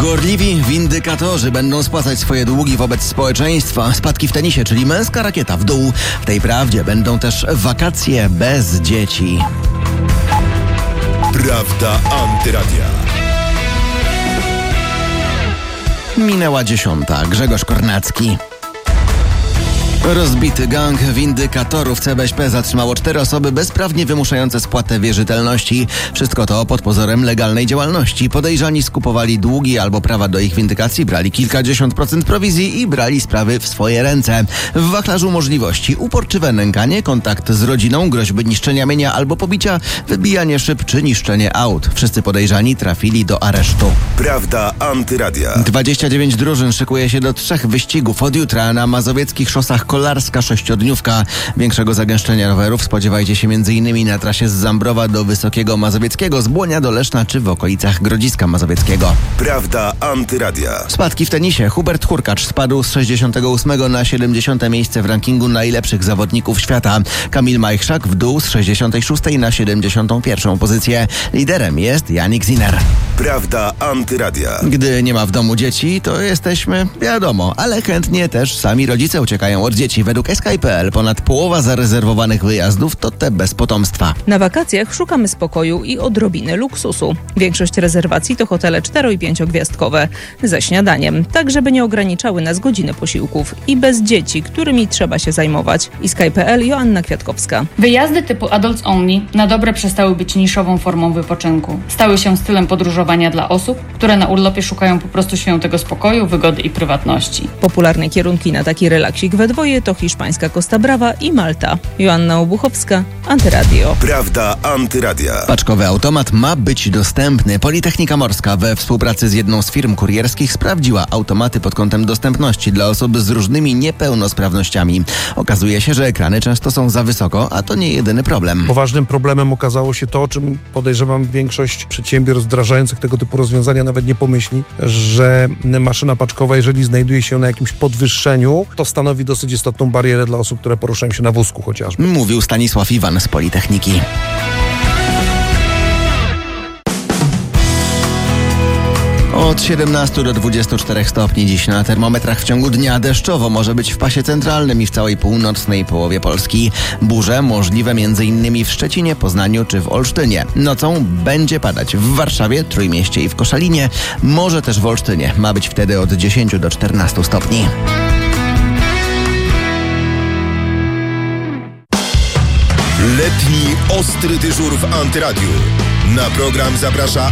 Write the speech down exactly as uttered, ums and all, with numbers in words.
Gorliwi windykatorzy będą spłacać swoje długi wobec społeczeństwa. Spadki w tenisie, czyli męska rakieta w dół. W tej prawdzie będą też wakacje bez dzieci. Prawda Antyradia. Minęła dziesiąta. Grzegorz Kornacki. Rozbity gang windykatorów C B Ś P zatrzymało cztery osoby bezprawnie wymuszające spłatę wierzytelności. Wszystko to pod pozorem legalnej działalności. Podejrzani skupowali długi albo prawa do ich windykacji, brali kilkadziesiąt procent prowizji i brali sprawy w swoje ręce. W wachlarzu możliwości uporczywe nękanie, kontakt z rodziną, groźby niszczenia mienia albo pobicia, wybijanie szyb czy niszczenie aut. Wszyscy podejrzani trafili do aresztu. Prawda Antyradia. dwadzieścia dziewięć drużyn szykuje się do trzech wyścigów od jutra na mazowieckich szosach kolarska sześciodniówka. Większego zagęszczenia rowerów spodziewajcie się m.in. na trasie z Zambrowa do Wysokiego Mazowieckiego, z Błonia do Leszna czy w okolicach Grodziska Mazowieckiego. Prawda Antyradia. Spadki w tenisie. Hubert Hurkacz spadł z sześćdziesiątego ósmego na siedemdziesiąte miejsce w rankingu najlepszych zawodników świata. Kamil Majchrzak w dół z sześćdziesiątej szóstej na siedemdziesiątą pierwszą pozycję. Liderem jest Jannik Sinner. Prawda Antyradia. Gdy nie ma w domu dzieci, to jesteśmy, wiadomo, ale chętnie też sami rodzice uciekają od dzieci. Według S K I kropka P L ponad połowa zarezerwowanych wyjazdów to te bez potomstwa. Na wakacjach szukamy spokoju i odrobiny luksusu. Większość rezerwacji to hotele cztero- i pięciogwiazdkowe. Ze śniadaniem, tak żeby nie ograniczały nas godziny posiłków. I bez dzieci, którymi trzeba się zajmować. I S K I kropka P L, Joanna Kwiatkowska. Wyjazdy typu Adults Only na dobre przestały być niszową formą wypoczynku. Stały się stylem podróżowania dla osób, które na urlopie szukają po prostu świętego spokoju, wygody i prywatności. Popularne kierunki na taki relaksik we dwoje to hiszpańska Costa Brava i Malta. Joanna Obuchowska, Antyradio. Prawda Antyradia. Paczkowy automat ma być dostępny. Politechnika Morska we współpracy z jedną z firm kurierskich sprawdziła automaty pod kątem dostępności dla osób z różnymi niepełnosprawnościami. Okazuje się, że ekrany często są za wysoko, a to nie jedyny problem. Poważnym problemem okazało się to, o czym podejrzewam większość przedsiębiorstw wdrażających tego typu rozwiązania nawet nie pomyśli, że maszyna paczkowa, jeżeli znajduje się na jakimś podwyższeniu, to stanowi dosyć istotną barierę dla osób, które poruszają się na wózku chociażby. Mówił Stanisław Iwan z Politechniki. Od siedemnastu do dwudziestu czterech stopni dziś na termometrach. W ciągu dnia deszczowo może być w pasie centralnym i w całej północnej połowie Polski. Burze możliwe m.in. w Szczecinie, Poznaniu czy w Olsztynie. Nocą będzie padać w Warszawie, Trójmieście i w Koszalinie. Może też w Olsztynie. Ma być wtedy od dziesięciu do czternastu stopni. Letni ostry dyżur w Antyradiu. Na program zaprasza